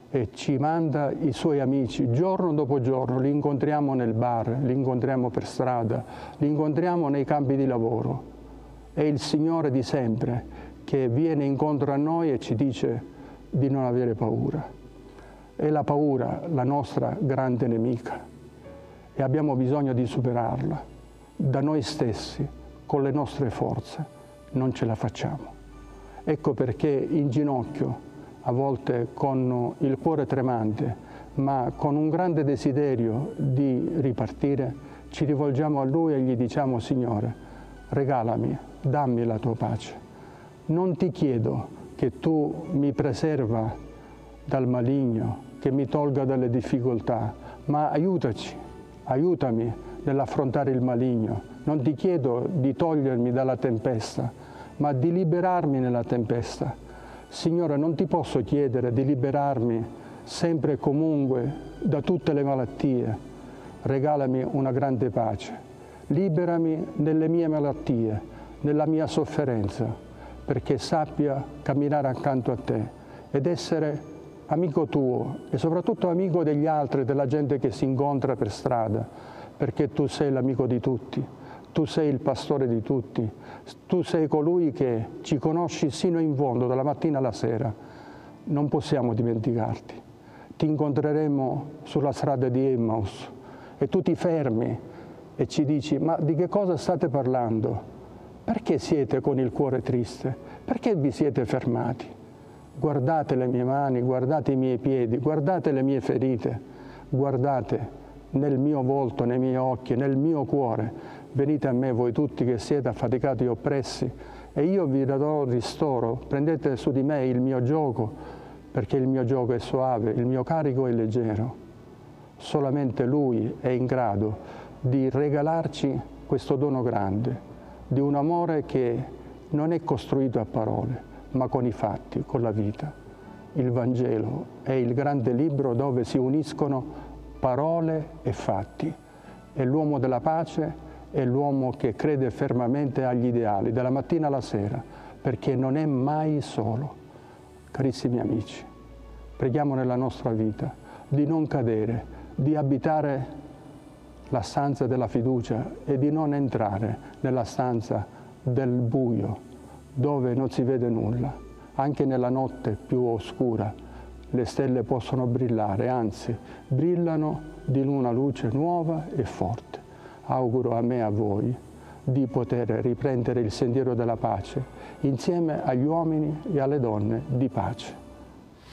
e ci manda i suoi amici giorno dopo giorno, li incontriamo nel bar, li incontriamo per strada, li incontriamo nei campi di lavoro. È il Signore di sempre che viene incontro a noi e ci dice di non avere paura. È la paura la nostra grande nemica e abbiamo bisogno di superarla. Da noi stessi, con le nostre forze, non ce la facciamo. Ecco perché in ginocchio, a volte con il cuore tremante, ma con un grande desiderio di ripartire, ci rivolgiamo a Lui e gli diciamo: Signore, regalami, dammi la tua pace. Non ti chiedo che tu mi preserva dal maligno, che mi tolga dalle difficoltà, ma aiutami nell'affrontare il maligno. Non ti chiedo di togliermi dalla tempesta, ma di liberarmi nella tempesta. Signore, non ti posso chiedere di liberarmi sempre e comunque da tutte le malattie. Regalami una grande pace. Liberami nelle mie malattie, nella mia sofferenza, perché sappia camminare accanto a te ed essere amico tuo e soprattutto amico degli altri, della gente che si incontra per strada, perché tu sei l'amico di tutti. Tu sei il pastore di tutti, tu sei colui che ci conosci sino in fondo, dalla mattina alla sera. Non possiamo dimenticarti. Ti incontreremo sulla strada di Emmaus e tu ti fermi e ci dici: ma di che cosa state parlando? Perché siete con il cuore triste? Perché vi siete fermati? Guardate le mie mani, guardate i miei piedi, guardate le mie ferite, guardate nel mio volto, nei miei occhi, nel mio cuore. Venite a me voi tutti che siete affaticati e oppressi e io vi darò ristoro. Prendete su di me il mio giogo, perché il mio giogo è soave, il mio carico è leggero. Solamente Lui è in grado di regalarci questo dono grande, di un amore che non è costruito a parole, ma con i fatti, con la vita. Il Vangelo è il grande libro dove si uniscono parole e fatti. È l'uomo della pace, è l'uomo che crede fermamente agli ideali, dalla mattina alla sera, perché non è mai solo. Carissimi amici, preghiamo nella nostra vita di non cadere, di abitare la stanza della fiducia e di non entrare nella stanza del buio, dove non si vede nulla. Anche nella notte più oscura le stelle possono brillare, anzi, brillano di una luce nuova e forte. Auguro a me e a voi di poter riprendere il sentiero della pace insieme agli uomini e alle donne di pace.